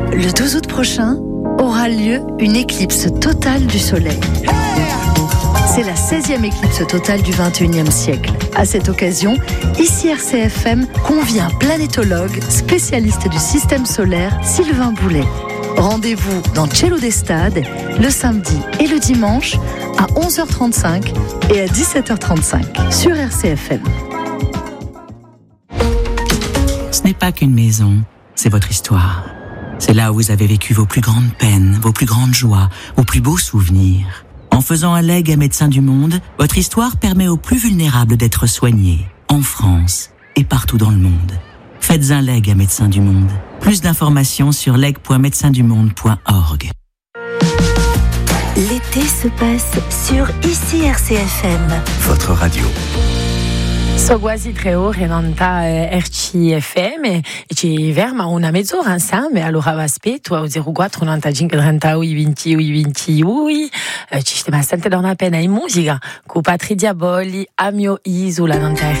Le 12 août prochain aura lieu une éclipse totale du Soleil. C'est la 16e éclipse totale du 21e siècle. À cette occasion, ici RCFM convie un planétologue spécialiste du système solaire, Sylvain Boulet. Rendez-vous dans Cielo d'Estade le samedi et le dimanche à 11h35 et à 17h35 sur RCFM. Ce n'est pas qu'une maison, c'est votre histoire. C'est là où vous avez vécu vos plus grandes peines, vos plus grandes joies, vos plus beaux souvenirs. En faisant un legs à Médecins du Monde, votre histoire permet aux plus vulnérables d'être soignés, en France et partout dans le monde. Faites un legs à Médecins du Monde. Plus d'informations sur leg.médecindumonde.org. L'été se passe sur ICI RCFM. Votre radio. So quasi 3 ore in RCFM e ci ferma una mezz'ora insieme, allora vi aspetto a 04 95 38 20 21 ci stiamo sentendo da una pena in musica con Patri Diaboli, a mio isola